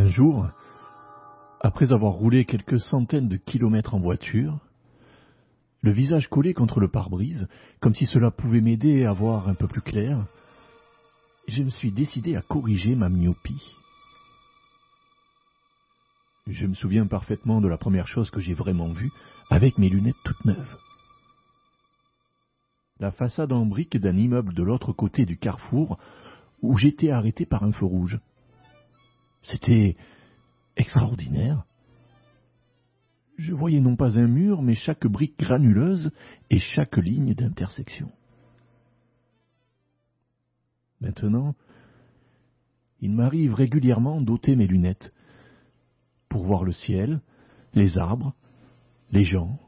Un jour, après avoir roulé quelques centaines de kilomètres en voiture, le visage collé contre le pare-brise, comme si cela pouvait m'aider à voir un peu plus clair, je me suis décidé à corriger ma myopie. Je me souviens parfaitement de la première chose que j'ai vraiment vue avec mes lunettes toutes neuves. La façade en briques d'un immeuble de l'autre côté du carrefour où j'étais arrêté par un feu rouge. C'était extraordinaire. Je voyais non pas un mur, mais chaque brique granuleuse et chaque ligne d'intersection. Maintenant, il m'arrive régulièrement d'ôter mes lunettes pour voir le ciel, les arbres, les gens,